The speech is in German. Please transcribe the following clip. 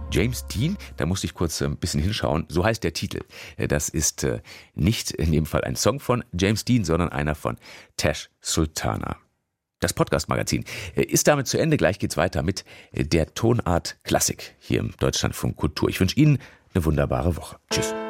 James Dean, da musste ich kurz ein bisschen hinschauen, so heißt der Titel. Das ist nicht in dem Fall ein Song von James Dean, sondern einer von Tash Sultana. Das Podcast-Magazin ist damit zu Ende. Gleich geht's weiter mit der Tonart Klassik hier im Deutschlandfunk Kultur. Ich wünsche Ihnen eine wunderbare Woche. Tschüss.